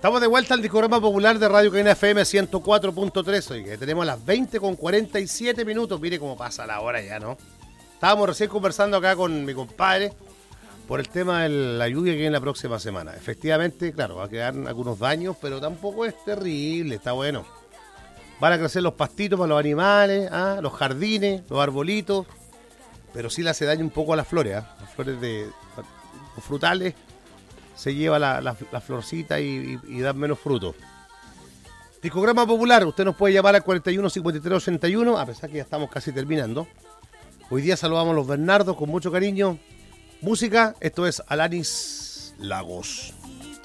Estamos de vuelta al discograma popular de Radio Cadena FM 104.3. Oye, tenemos las 20:47. Mire cómo pasa la hora ya, ¿no? Estábamos recién conversando acá con mi compadre por el tema de la lluvia que viene la próxima semana. Efectivamente, claro, va a quedar algunos daños, pero tampoco es terrible, está bueno. Van a crecer los pastitos para los animales, los jardines, los arbolitos, pero sí le hace daño un poco a las flores, las flores de los frutales. Se lleva la florcita y dan menos frutos. Discograma popular, usted nos puede llamar al 41 53 81, a pesar que ya estamos casi terminando. Hoy día saludamos a los Bernardos con mucho cariño. Música, esto es Alanis Lagos.